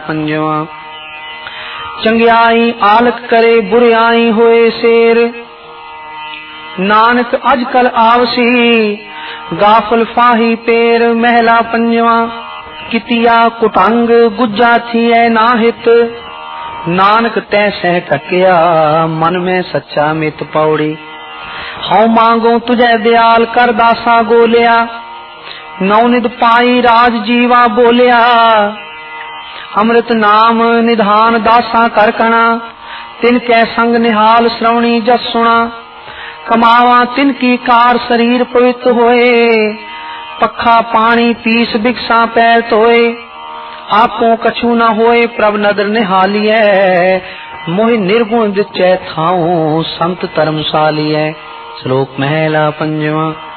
पंजवा। चंगियाई आलक करे बुरियाई होए शेर, नानक अजकल आवसी गाफल फाही पेर। महला पंजवा। कितिया कुटंग गुज्जा थिए नाहित, नानक तैसे टकिया मन में सच्चा मित पौड़ी। हौ मांगो तुझे दयाल कर दासा गोलिया, नवनिद पाई राज जीवा बोलिया। अमृत नाम निधान दासा कर कणा, तिनके संग निहाल श्रवणी जस सुना। कमावा तिनकी कार शरीर पवित्र होए, पखा पानी पीस भिक्षा पैर धोए। आपो कछु न होए प्रभ नदर निहालिए, मोहि निर्गुण दिचै थाऊं संत धर्मशालिए। श्लोक महला पंजवा।